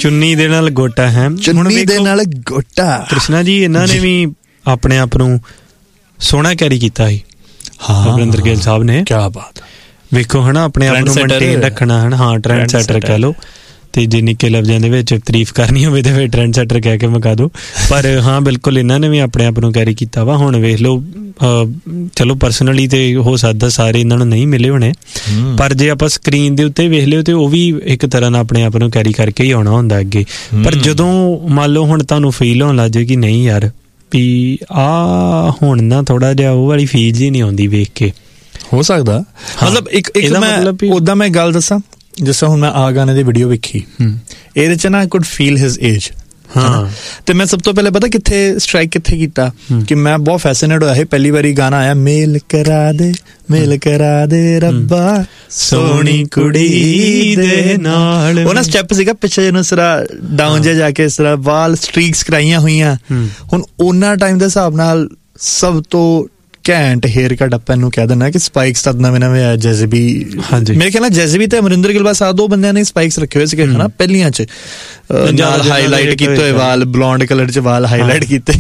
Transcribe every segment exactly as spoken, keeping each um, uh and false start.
ਚੁੰਨੀ ਦੇ ਨਾਲ ਗੋਟਾ ਹੈ, ਚੁੰਨੀ ਦੇ ਨਾਲ ਗੋਟਾ। ਕ੍ਰਿਸ਼ਨਾ ਜੀ ਇਹਨਾਂ ਨੇ ਵੀ ਆਪਣੇ ਆਪ ਨੂੰ ਸੋਹਣਾ ਕੈਰੀ ਕੀਤਾ ਸੀ, ਅਮਰਿੰਦਰ ਗਿੱਲ ਸਾਹਿਬ ਨੇ। ਕਿਆ ਬਾਤ। ਵੇਖੋ ਹਨਾ, ਆਪਣੇ ਆਪ ਨੂੰ ਮੇਨਟੇਨ ਰੱਖਣਾ ਹਨ। ਹਾਂ, ਟ੍ਰੈਂਡ ਸੈਟਰ ਕਹਿ ਲਓ, ਤੇ ਜੇ ਨਿੱਕੇ ਲਫ਼ਜ਼ਾਂ ਦੇ ਵਿੱਚ ਤਾਰੀਫ ਕਰਨੀ ਹੋਵੇ ਤੇ ਫਿਰ ਟ੍ਰੈਂਡ ਸੈਟਰ ਕਹਿ ਕੇ ਮੁਕਾ ਦਿਓ। ਪਰ ਹਾਂ, ਬਿਲਕੁਲ ਇਹਨਾਂ ਨੇ ਵੀ ਆਪਣੇ ਆਪ ਨੂੰ ਕੈਰੀ ਕੀਤਾ ਵਾ। ਹੁਣ ਵੇਖ ਲਓ, ਚਲੋ ਪਰਸਨਲੀ ਤੇ ਹੋ ਸਕਦਾ ਸਾਰੇ ਇਹਨਾਂ ਨੂੰ ਨਹੀਂ ਮਿਲੇ ਹੋਣੇ, ਪਰ ਜੇ ਆਪਾਂ ਸਕਰੀਨ ਦੇ ਉੱਤੇ ਵੇਖ ਲਿਓ ਤੇ ਉਹ ਵੀ ਇੱਕ ਤਰ੍ਹਾਂ ਨਾਲ ਆਪਣੇ ਆਪ ਨੂੰ ਕੈਰੀ ਕਰਕੇ ਹੀ ਆਉਣਾ ਹੁੰਦਾ ਅੱਗੇ। ਪਰ ਜਦੋਂ ਮੰਨ ਲਓ ਹੁਣ ਤੁਹਾਨੂੰ ਫੀਲ ਹੋਣ ਲੱਗ ਜਾਏ ਕਿ ਨਹੀਂ ਯਾਰ ਵੀ ਆਹ ਹੁਣ ਨਾ ਥੋੜਾ ਜਿਹਾ ਉਹ ਵਾਲੀ ਫੀਲ ਜੀ ਨਹੀਂ ਆਉਂਦੀ ਵੇਖ ਕੇ, ਹੋ ਸਕਦਾ। ਮਤਲਬ ਇੱਕ ਇੱਕ ਮੈਂ ਉੱਦਾਂ ਮੈਂ ਗੱਲ ਦੱਸਾਂ, ਜਿਸ ਤਰ੍ਹਾਂ ਹੁਣ ਮੈਂ ਆ ਗਾਣੇ ਦੀ ਵੀਡੀਓ ਵੇਖੀ, ਇਹਦੇ 'ਚ ਨਾ I could feel his age. ਹਾਂ, ਤੇ ਮੈਂ ਸਭ ਤੋਂ ਪਹਿਲੇ ਪਤਾ ਕਿੱਥੇ ਸਟ੍ਰਾਈਕ ਕਿੱਥੇ ਕੀਤਾ ਕਿ ਮੈਂ ਬਹੁਤ ਫੈਸੀਨੇਟ ਹੋਇਆ ਸੀ ਪਹਿਲੀ ਵਾਰੀ ਗਾਣਾ ਆਇਆ, ਮੇਲ ਕਰਾ ਦੇ ਮੇਲ ਕਰਾ ਦੇ ਰੱਬਾ ਸੋਹਣੀ ਕੁੜੀ ਦੇ ਨਾਲ। ਉਹ ਨਾ ਸਟੈਪ ਸੀਗਾ ਪਿੱਛੇ ਜਿਹਨੂੰ ਇਸ ਤਰ੍ਹਾਂ ਡਾਊਨ ਜਿਹਾ ਜਾ ਕੇ ਇਸ ਤਰ੍ਹਾਂ ਵਾਲ ਸਟ੍ਰੀਕਸ ਕਰਾਈਆਂ ਹੋਈਆਂ। ਹੁਣ ਉਹਨਾਂ ਟਾਈਮ ਦੇ ਹਿਸਾਬ ਨਾਲ ਸਭ ਤੋਂ ਘੈਂਟ ਹੇਅਰ ਕੱਟ ਆਪਾਂ ਇਹਨੂੰ ਕਹਿ ਦਿੰਦਾ ਕਿ ਸਪਾਈਕਸ ਤਾਂ ਨਵੇਂ ਨਵੇਂ ਆਇਆ, ਜੈਜ਼ਬੀ। ਮੇਰੇ ਖਿਆਲ ਨਾਲ ਜੈਜ਼ਬੀ ਤੇ ਅਮਰਿੰਦਰ ਗਿੱਲ ਬਸ ਆ ਦੋ ਬੰਦਿਆਂ ਨੇ ਸਪਾਈਕਸ ਰੱਖੇ ਹੋਏ ਸੀਗੇ ਹਨਾ ਪਹਿਲੀਆਂ 'ਚ, ਨਾਲ ਹਾਈਲਾਈਟ ਕੀਤੇ ਹੋਏ ਵਾਲ, ਬਲੌਂਡ ਕਲਰ 'ਚ ਵਾਲ ਹਾਈਲਾਈਟ ਕੀਤੇ।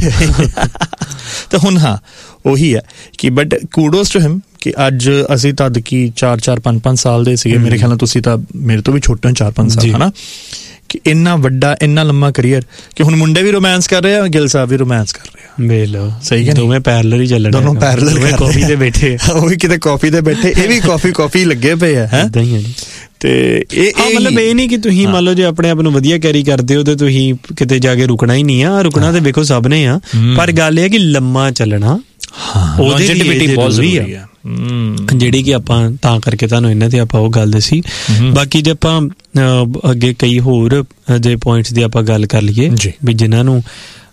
ਤੇ ਹੁਣ ਹਾਂ ਉਹੀ ਹੈ ਕਿ ਬਟ ਕੂਡੋਸ ਟੂ ਹਿਮ ਕਿ ਅੱਜ ਅਸੀਂ ਤਦ ਕੀ ਚਾਰ ਚਾਰ ਪੰਜ ਪੰਜ ਸਾਲ ਦੇ ਸੀਗੇ। ਮੇਰੇ ਖਿਆਲ ਨਾਲ ਤੁਸੀਂ ਤਾਂ ਮੇਰੇ ਤੋਂ ਵੀ ਛੋਟੇ ਹੋ ਚਾਰ ਪੰਜ ਸਾਲ ਹਨਾ, ਕਿ ਇੰਨਾ ਵੱਡਾ ਇੰਨਾ ਲੰਮਾ ਕਰੀਅਰ ਕਿ ਹੁਣ ਮੁੰਡੇ ਵੀ ਰੋਮਾਂਸ ਕਰ ਰਹੇ ਆ, ਗਿੱਲ ਸਾਹਿਬ ਵੀ ਰੋਮਾਂਸ ਕਰ ਰਹੇ ਆ। ਵੇਖ ਲਓ, ਸਹੀ ਹੈ, ਦੋਵੇਂ ਪੈਰਲਲ ਹੀ ਚੱਲਣ, ਦੋਨੋਂ ਪੈਰਲਲ ਕਾਫੀ ਤੇ ਬੈਠੇ, ਉਹ ਵੀ ਕਿਤੇ ਕਾਫੀ ਤੇ ਬੈਠੇ, ਇਹ ਵੀ ਕਾਫੀ ਕਾਫੀ ਲੱਗੇ ਪਏ ਆ ਹੈ। ਤੇ ਇਹ ਮਤਲਬ ਇਹ ਨਹੀਂ ਕਿ ਤੁਸੀਂ ਮੰਨ ਲਓ ਜੇ ਆਪਣੇ ਆਪ ਨੂੰ ਵਧੀਆ ਕੈਰੀ ਕਰਦੇ ਹੋ ਤੇ ਤੁਸੀਂ ਕਿਤੇ ਜਾ ਕੇ ਰੁਕਣਾ ਹੀ ਨਹੀਂ ਆ, ਰੁਕਣਾ ਤੇ ਵੇਖੋ ਸਭ ਨੇ ਆ, ਪਰ ਗੱਲ ਇਹ ਹੈ ਕਿ ਲੰਮਾ ਚੱਲਣਾ ਉਹਦੀ ਬਹੁਤ ਜ਼ਰੂਰੀ ਆ, ਜਿਹੜੀ ਕਿ ਆਪਾਂ ਤਾਂ ਕਰਕੇ ਤੁਹਾਨੂੰ ਇਹਨਾਂ ਤੇ ਆਪਾਂ ਉਹ ਗੱਲ ਦੱਸੀ। ਬਾਕੀ ਜੇ ਆਪਾਂ ਅੱਗੇ ਕਈ ਹੋਰ ਜੇ ਪੁਆਇੰਟਸ ਦੀ ਆਪਾਂ ਗੱਲ ਕਰ ਲਈਏ ਵੀ ਜਿਨ੍ਹਾਂ ਨੂੰ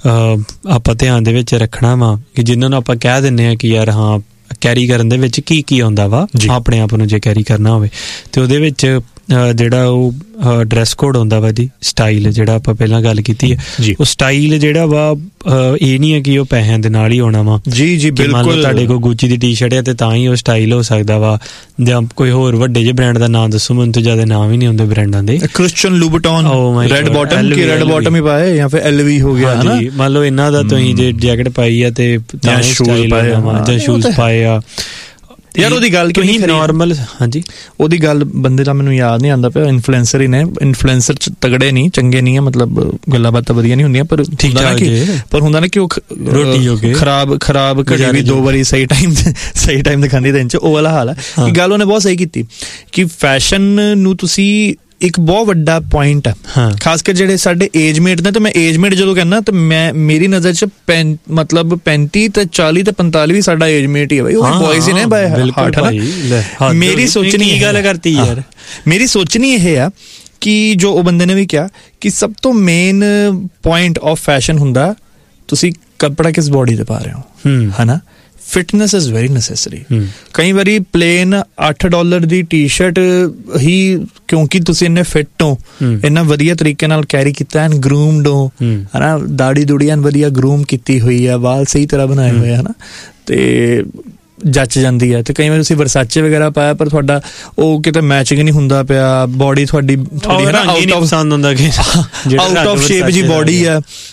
ਆਪਾਂ ਧਿਆਨ ਦੇ ਵਿੱਚ ਰੱਖਣਾ ਵਾ, ਕਿ ਜਿਨ੍ਹਾਂ ਨੂੰ ਆਪਾਂ ਕਹਿ ਦਿੰਦੇ ਹਾਂ ਕਿ ਯਾਰ ਹਾਂ ਕੈਰੀ ਕਰਨ ਦੇ ਵਿੱਚ ਕੀ ਕੀ ਆਉਂਦਾ ਵਾ ਆਪਣੇ ਆਪ ਨੂੰ ਜੇ ਕੈਰੀ ਕਰਨਾ ਹੋਵੇ, ਤੇ ਉਹਦੇ ਵਿੱਚ ਜਿਹੜਾ ਉਹ ਡਰੈਸ ਕੋਡ ਹੁੰਦਾ ਵਾ ਜੀ, ਸਟਾਈਲ ਜਿਹੜਾ ਆਪਾਂ ਪਹਿਲਾਂ ਗੱਲ ਕੀਤੀ ਹੈ, ਉਹ ਸਟਾਈਲ ਜਿਹੜਾ ਵਾ ਇਹ ਨਹੀਂ ਹੈ ਕਿ ਉਹ ਪੈਸਿਆਂ ਦੇ ਨਾਲ ਹੀ ਆਉਣਾ ਵਾ। ਜੀ ਜੀ ਬਿਲਕੁਲ, ਤੁਹਾਡੇ ਕੋਲ ਗੁੱਚੀ ਦੀ ਟੀ ਸ਼ਰਟ ਹੈ ਤੇ ਤਾਂ ਹੀ ਉਹ ਸਟਾਈਲ ਹੋ ਸਕਦਾ ਵਾ, ਜਾਂ ਕੋਈ ਹੋਰ ਵੱਡੇ ਜਿਹੇ ਬ੍ਰਾਂਡ ਦਾ ਨਾਮ ਦੱਸੋ ਮੈਨੂੰ, ਤੇ ਜ਼ਿਆਦਾ ਨਾਮ ਹੀ ਨਹੀਂ ਹੁੰਦੇ ਬ੍ਰਾਂਡਾਂ ਦੇ। ਕ੍ਰਿਸਚਨ ਲੂਬਟਨ, ਰੈਡ ਬਾਟਮ ਕੀ ਰੈਡ ਬਾਟਮ ਹੀ ਪਾਏ, ਜਾਂ ਫਿਰ ਐਲ ਵੀ ਹੋ ਗਿਆ ਹਨਾ, ਮੰਨ ਲਓ ਇਹਨਾਂ ਦਾ ਤੁਸੀਂ ਜੇ ਜੈਕਟ ਪਾਈ ਆ ਤੇ ਜਾਂ ਸ਼ੂਜ਼ ਪਾਏ ਆ ਜਾਂ ਸ਼ੂਜ਼ ਪਾਏ ਆ ਯਾਰ, ਉਹਦੀ ਗੱਲ ਤੁਸੀਂ ਨੋਰਮਲ। ਹਾਂਜੀ, ਉਹਦੀ ਗੱਲ ਬੰਦੇ ਦਾ ਮੈਨੂੰ ਯਾਦ ਨਹੀਂ ਆਉਂਦਾ ਪਿਆ, ਇਨਫਲੂਐਂਸਰ ਹੀ ਨੇ, ਇਨਫਲੂਐਂਸਰ ਚ ਤਗੜੇ ਨਹੀਂ, ਚੰਗੇ ਨਹੀਂ ਆ, ਮਤਲਬ ਗੱਲਾਂ ਬਾਤਾਂ ਵਧੀਆ ਨਹੀਂ ਹੁੰਦੀਆਂ, ਪਰ ਪਰ ਹੁੰਦਾ ਨਾ ਕਿ ਉਹ ਰੋਟੀ ਖਰਾਬ ਖਰਾਬ ਘੜੀ ਵੀ ਦੋ ਵਾਰੀ ਸਹੀ ਟਾਈਮ ਸਹੀ ਟਾਈਮ ਤੇ ਖਾਂਦੀ ਦਿਨ ਚ, ਉਹ ਵਾਲਾ ਹਾਲ ਹੈ। ਕਿ ਗੱਲ ਉਹਨੇ ਬਹੁਤ ਸਹੀ ਕੀਤੀ ਕਿ ਫੈਸ਼ਨ ਨੂੰ ਤੁਸੀਂ ਇੱਕ ਬਹੁਤ ਵੱਡਾ ਪੁਆਇੰਟ ਹੈ, ਖਾਸ ਕਰ ਜਿਹੜੇ ਸਾਡੇ ਏਜਮੇਟ ਨੇ। ਤੇ ਮੈਂ ਏਜਮੇਟ ਜਦੋਂ ਕਹਿੰਦਾ ਤੇ ਮੈਂ ਮੇਰੀ ਨਜ਼ਰ ਚ ਮਤਲਬ ਪੈਂਤੀ ਤੇ ਚਾਲੀ ਤੇ ਪੰਤਾਲੀ ਵੀ ਸਾਡਾ ਏਜਮੇਟ ਹੀ ਹੈ ਬਾਈ, ਉਹ ਬॉयਜ਼ ਹੀ ਨੇ ਬਾਈ ਹਾਰਟ ਹੈ। ਮੇਰੀ ਸੋਚਣੀ ਇਹ ਗੱਲ ਕਰਤੀ ਯਾਰ, ਮੇਰੀ ਸੋਚਣੀ ਇਹ ਆ ਕਿ ਜੋ ਉਹ ਬੰਦੇ ਨੇ ਵੀ ਕਿਹਾ ਕਿ ਸਭ ਤੋਂ ਮੇਨ ਪੁਆਇੰਟ ਆਫ ਫੈਸ਼ਨ ਹੁੰਦਾ ਤੁਸੀਂ ਕੱਪੜਾ ਕਿਸ ਬੋਡੀ ਤੇ ਪਾ ਰਹੇ ਹੋ, ਹਨਾ। Fitness is very necessary. ਕਈ ਵਾਰੀ ਪਲੇਨ ਅੱਠ ਡਾਲਰ ਦੀ ਟੀ ਸ਼ਰਟ ਹੀ ਕਿਉਂਕਿ ਤੁਸੀਂ ਇੰਨੇ ਫਿੱਟ ਹੋ, ਇੰਨਾ ਵਧੀਆ ਤਰੀਕੇ ਨਾਲ ਕੈਰੀ ਕੀਤਾ ਐਨ ਗਰੂਮਡ ਹੋ ਹਨਾ, ਦਾੜੀ ਦੂੜੀ ਐਨ ਵਧੀਆ ਗਰੂਮ ਕੀਤੀ ਹੋਈ ਆ, ਵਾਲ ਸਹੀ ਤਰ੍ਹਾਂ ਬਣਾਏ ਹੋਏ ਹਨਾ, ਤੇ ਜੱਚ ਜਾਂਦੀ ਹੈ। ਤੇ ਕਈ ਵਾਰ ਤੁਸੀਂ ਵਰਸਾਚੇ ਵਗੈਰਾ ਪਾਇਆ ਪਰ ਤੁਹਾਡਾ ਉਹ ਕਿਤੇ ਮੈਚਿੰਗ ਨਹੀਂ ਹੁੰਦਾ ਪਿਆ, ਬੋਡੀ ਤੁਹਾਡੀ ਥੋੜੀ ਆਊਟ ਆਫ ਸ਼ੇਪ ਜੀ ਬੋਡੀ ਆ,